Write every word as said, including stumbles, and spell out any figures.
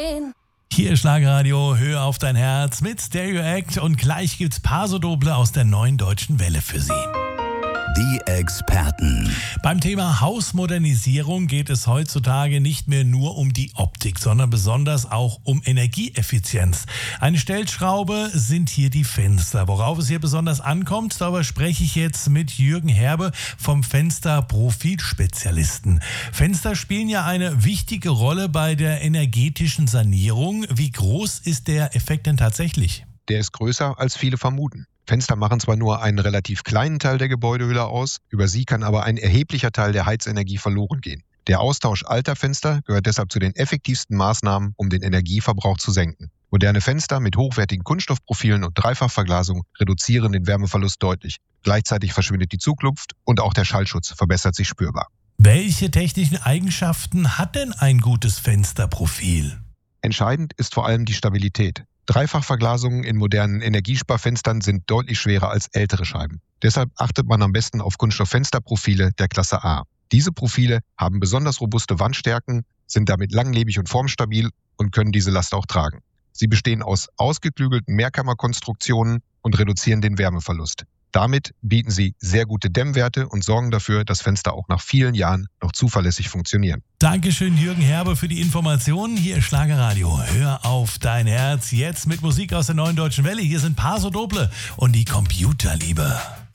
gehen. Hier ist Schlagerradio, Höhe auf dein Herz mit Stereo Act und gleich gibt's Paso Doble aus der Neuen Deutschen Welle für Sie. Die Experten. Beim Thema Hausmodernisierung geht es heutzutage nicht mehr nur um die Optik, sondern besonders auch um Energieeffizienz. Eine Stellschraube sind hier die Fenster. Worauf es hier besonders ankommt, darüber spreche ich jetzt mit Jürgen Herbe vom Fenster-Profilspezialisten. Fenster spielen ja eine wichtige Rolle bei der energetischen Sanierung. Wie groß ist der Effekt denn tatsächlich? Der ist größer, als viele vermuten. Fenster machen zwar nur einen relativ kleinen Teil der Gebäudehülle aus, über sie kann aber ein erheblicher Teil der Heizenergie verloren gehen. Der Austausch alter Fenster gehört deshalb zu den effektivsten Maßnahmen, um den Energieverbrauch zu senken. Moderne Fenster mit hochwertigen Kunststoffprofilen und Dreifachverglasung reduzieren den Wärmeverlust deutlich. Gleichzeitig verschwindet die Zugluft und auch der Schallschutz verbessert sich spürbar. Welche technischen Eigenschaften hat denn ein gutes Fensterprofil? Entscheidend ist vor allem die Stabilität. Dreifachverglasungen in modernen Energiesparfenstern sind deutlich schwerer als ältere Scheiben. Deshalb achtet man am besten auf Kunststofffensterprofile der Klasse A. Diese Profile haben besonders robuste Wandstärken, sind damit langlebig und formstabil und können diese Last auch tragen. Sie bestehen aus ausgeklügelten Mehrkammerkonstruktionen und reduzieren den Wärmeverlust. Damit bieten sie sehr gute Dämmwerte und sorgen dafür, dass Fenster auch nach vielen Jahren noch zuverlässig funktionieren. Dankeschön, Jürgen Herbe, für die Informationen. Hier ist Schlagerradio. Hör auf dein Herz. Jetzt mit Musik aus der Neuen Deutschen Welle. Hier sind Paso Doble und die Computerliebe.